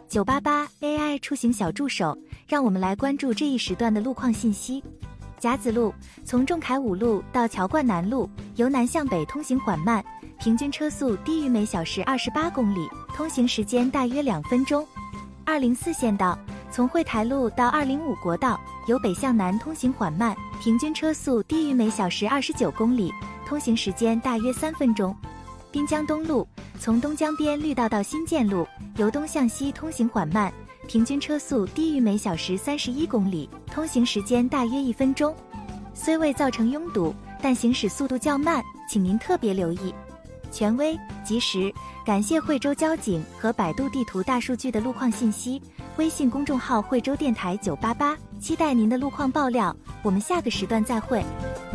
988 AI 出行小助手，让我们来关注这一时段的路况信息。甲子路从仲恺五路到桥冠南路，由南向北通行缓慢，平均车速低于每小时28公里，通行时间大约2分钟。204县道从惠台路到205国道，由北向南通行缓慢，平均车速低于每小时29公里，通行时间大约3分钟。滨江东路从东江边绿道到新建路，由东向西通行缓慢，平均车速低于每小时31公里，通行时间大约1分钟。虽未造成拥堵，但行驶速度较慢，请您特别留意。权威、及时，感谢惠州交警和百度地图大数据的路况信息。微信公众号惠州电台988，期待您的路况爆料。我们下个时段再会。